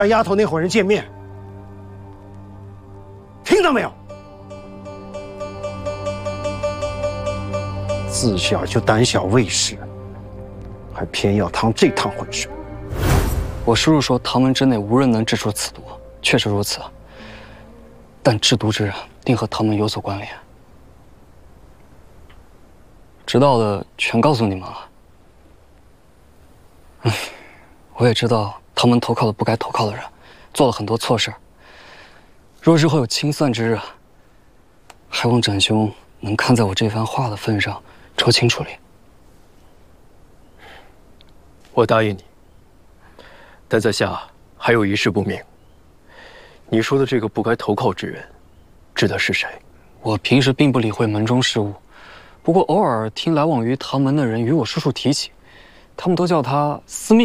让丫头那伙人见面，听到没有？自小就胆小畏事，还偏要趟这趟浑水。 我叔叔说，唐门之内无人能制出此毒，确实如此。但制毒之人定和唐门有所关联。知道的全告诉你们了。我也知道唐门投靠了不该投靠的人，做了很多错事。若日后有清算之日，还望展兄能看在我这番话的份上，酌情处理。 我答应你，但在下还有一事不明。你说的这个不该投靠之人，指的是谁？ 我平时并不理会门中事务，不过偶尔听来往于唐门的人与我叔叔提起，他们都叫他司命。